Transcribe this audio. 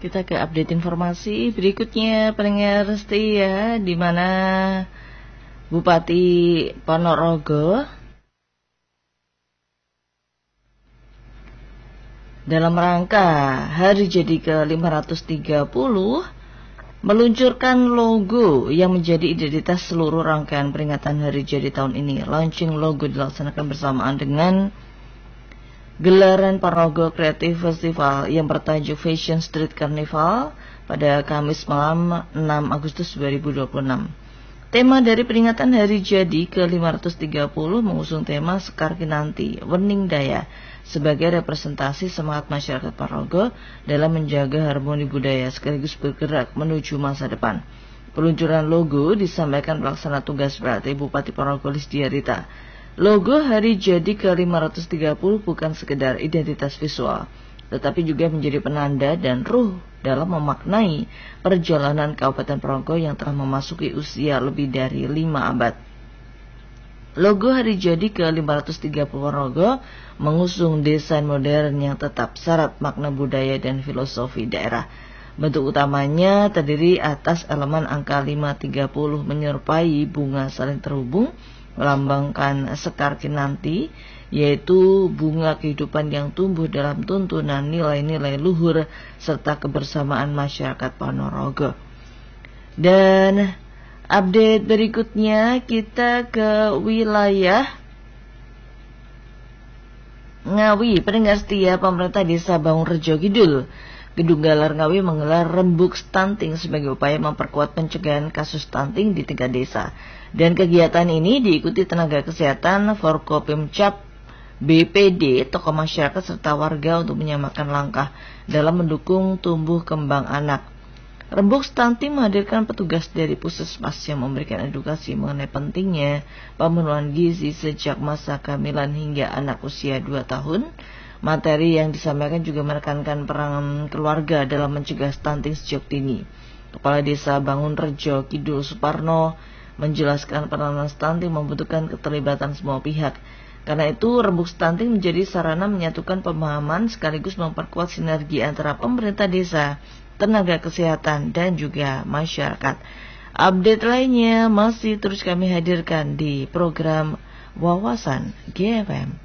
Kita ke update informasi berikutnya, pendengar setia, di mana Bupati Ponorogo dalam rangka hari jadi ke-530 meluncurkan logo yang menjadi identitas seluruh rangkaian peringatan hari jadi tahun ini. Launching logo dilaksanakan bersamaan dengan gelaran Ponorogo Creative Festival yang bertajuk Fashion Street Carnival pada Kamis malam 6 Agustus 2026. Tema dari peringatan hari jadi ke-530 mengusung tema Sekar Kinanti, Wening Daya, sebagai representasi semangat masyarakat Ponorogo dalam menjaga harmoni budaya sekaligus bergerak menuju masa depan. Peluncuran logo disampaikan pelaksana tugas PLT Bupati Ponorogo Lisdiarita. Logo hari jadi ke-530 bukan sekedar identitas visual, tetapi juga menjadi penanda dan ruh dalam memaknai perjalanan Kabupaten Ponorogo yang telah memasuki usia lebih dari 5 abad. Logo hari jadi ke-530 Ponorogo mengusung desain modern yang tetap syarat makna budaya dan filosofi daerah. Bentuk utamanya terdiri atas elemen angka 530 menyerupai bunga saling terhubung, melambangkan Sekar Kinanti, yaitu bunga kehidupan yang tumbuh dalam tuntunan nilai-nilai luhur serta kebersamaan masyarakat Ponorogo. Dan update berikutnya kita ke wilayah Ngawi. Pendengar setia, pemerintah Desa Bangunrejo Kidul, Gedung Galar Ngawi menggelar rembuk stunting sebagai upaya memperkuat pencegahan kasus stunting di tingkat desa. Dan kegiatan ini diikuti tenaga kesehatan, Forkopimcap, BPD, tokoh masyarakat serta warga untuk menyamakan langkah dalam mendukung tumbuh kembang anak. Rembuk stunting menghadirkan petugas dari puskesmas yang memberikan edukasi mengenai pentingnya pemenuhan gizi sejak masa kehamilan hingga anak usia 2 tahun. Materi yang disampaikan juga menekankan peran keluarga dalam mencegah stunting sejak dini. Kepala Desa Bangunrejo Kidul Suparno menjelaskan peranan stunting membutuhkan keterlibatan semua pihak. Karena itu, rembuk stunting menjadi sarana menyatukan pemahaman sekaligus memperkuat sinergi antara pemerintah desa, tenaga kesehatan, dan juga masyarakat. Update lainnya masih terus kami hadirkan di program Wawasan GFM.